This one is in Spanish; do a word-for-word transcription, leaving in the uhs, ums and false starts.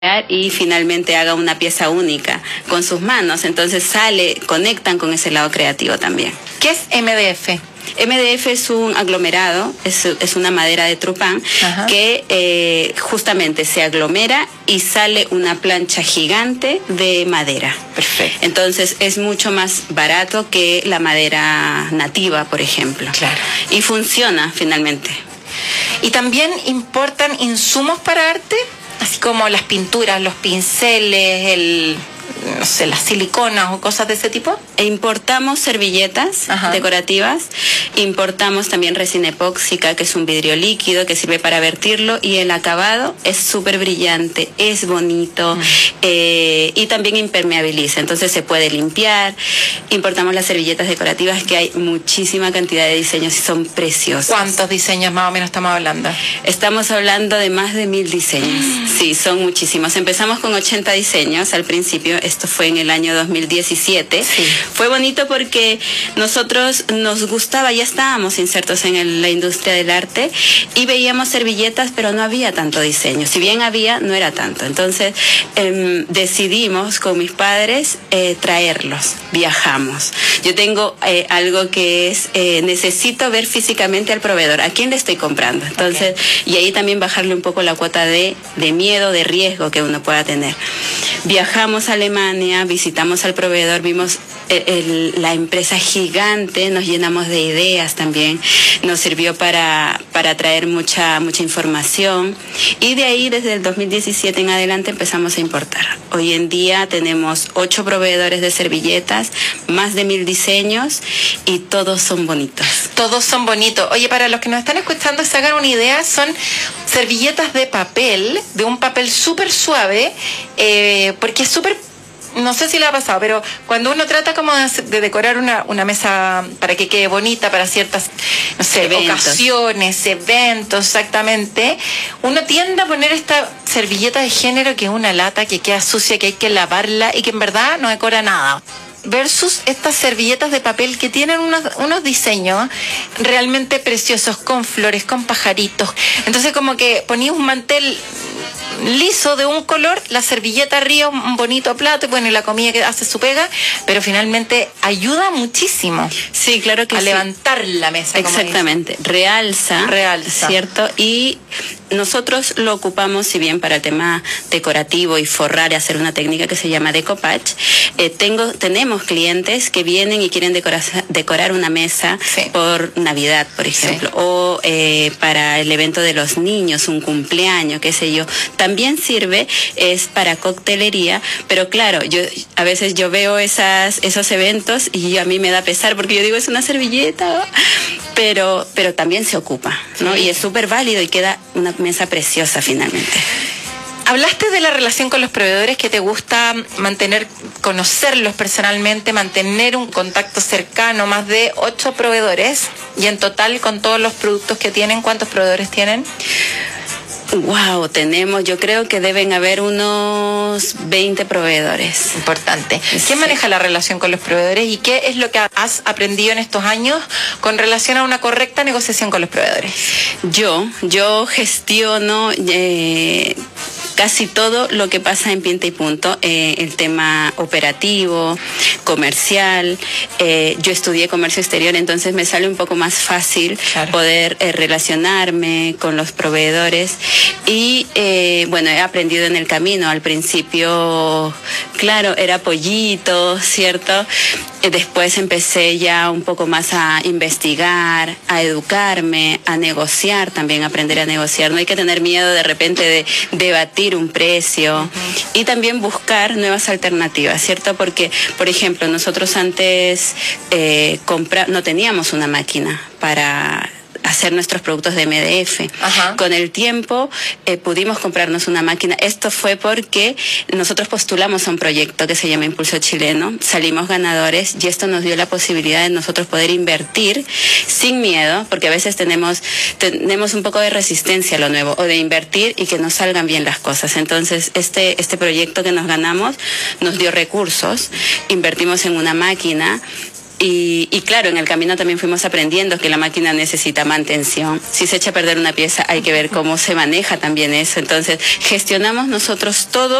y finalmente haga una pieza única con sus manos. Entonces sale, conectan con ese lado creativo también. ¿Qué es M D F? M D F es un aglomerado, es, es una madera de trupán. Ajá. Que eh, justamente se aglomera y sale una plancha gigante de madera. Perfecto. Entonces es mucho más barato que la madera nativa, por ejemplo. Claro. Y funciona finalmente. ¿Y también importan insumos para arte? Así como las pinturas, los pinceles, el... no sé, las siliconas o cosas de ese tipo. E importamos servilletas. Ajá. Decorativas, importamos también resina epóxica, que es un vidrio líquido que sirve para vertirlo, y el acabado es súper brillante, es bonito. Mm. eh, y también impermeabiliza, entonces se puede limpiar. Importamos las servilletas decorativas, que hay muchísima cantidad de diseños y son preciosos. ¿Cuántos diseños más o menos estamos hablando? Estamos hablando de más de mil diseños. Mm. Sí, son muchísimos. Empezamos con ochenta diseños al principio. Esto fue en el año dos mil diecisiete. Sí. Fue bonito porque nosotros nos gustaba, ya estábamos insertos en el, la industria del arte, y veíamos servilletas, pero no había tanto diseño. Si bien había, no era tanto. Entonces eh, decidimos con mis padres eh, traerlos. Viajamos. Yo tengo eh, algo que es, eh, necesito ver físicamente al proveedor, a quién le estoy comprando. Entonces, okay. Y ahí también bajarle un poco la cuota de, de miedo, de riesgo que uno pueda tener. Viajamos a Alemania, visitamos al proveedor, vimos el, el, la empresa gigante, nos llenamos de ideas también, nos sirvió para, para traer mucha, mucha información, y de ahí desde el dos mil diecisiete en adelante empezamos a importar. Hoy en día tenemos ocho proveedores de servilletas, más de mil diseños, y todos son bonitos. Todos son bonitos. Oye, para los que nos están escuchando, se hagan una idea, son servilletas de papel, de un papel súper suave, eh, porque es súper... No sé si le ha pasado, pero cuando uno trata como de, de decorar una, una mesa para que quede bonita para ciertas, no sé, eventos. ocasiones, eventos, exactamente, uno tiende a poner esta servilleta de género que es una lata que queda sucia, que hay que lavarla y que en verdad no decora nada. Versus estas servilletas de papel que tienen unos, unos diseños realmente preciosos, con flores, con pajaritos. Entonces como que ponía un mantel liso de un color, la servilleta arriba, un bonito plato, bueno, y la comida que hace su pega, pero finalmente ayuda muchísimo. Sí, claro que a sí. levantar la mesa. Exactamente, realza, realza, ¿cierto? Y nosotros lo ocupamos, si bien para el tema decorativo y forrar y hacer una técnica que se llama decoupage, eh, tengo, tenemos clientes que vienen y quieren decorar, decorar una mesa, sí. por Navidad, por ejemplo, sí. o eh, para el evento de los niños, un cumpleaños, qué sé yo. También sirve, es para coctelería, pero claro, yo a veces yo veo esas, esos eventos y a mí me da pesar porque yo digo, es una servilleta, pero, pero también se ocupa, ¿no? Sí. Y es súper válido y queda una mesa preciosa finalmente. Hablaste de la relación con los proveedores, que te gusta mantener, conocerlos personalmente, mantener un contacto cercano, más de ocho proveedores, y en total con todos los productos que tienen, ¿cuántos proveedores tienen? Wow, tenemos, yo creo que deben haber unos veinte proveedores. Importante. Sí. ¿Quién maneja la relación con los proveedores y qué es lo que has aprendido en estos años con relación a una correcta negociación con los proveedores? Yo, yo gestiono eh, casi todo lo que pasa en Pinta y Punto, eh, el tema operativo, comercial. Eh, yo estudié comercio exterior, entonces me sale un poco más fácil, claro. poder eh, relacionarme con los proveedores. Y eh, bueno, he aprendido en el camino. Al principio, claro, era pollito, ¿cierto? Después empecé ya un poco más a investigar, a educarme, a negociar, también aprender a negociar. No hay que tener miedo de repente de debatir un precio, uh-huh. y también buscar nuevas alternativas, ¿cierto? Porque, por ejemplo, nosotros antes eh, compra- no teníamos una máquina para hacer nuestros productos de M D F. Ajá. Con el tiempo eh, pudimos comprarnos una máquina. Esto fue porque nosotros postulamos a un proyecto que se llama Impulso Chileno, salimos ganadores y esto nos dio la posibilidad de nosotros poder invertir sin miedo, porque a veces tenemos, tenemos un poco de resistencia a lo nuevo, o de invertir y que nos salgan bien las cosas. Entonces este, este proyecto que nos ganamos nos dio recursos, invertimos en una máquina, Y, y claro, en el camino también fuimos aprendiendo que la máquina necesita mantención. Si se echa a perder una pieza, hay que ver cómo se maneja también eso. Entonces, gestionamos nosotros todo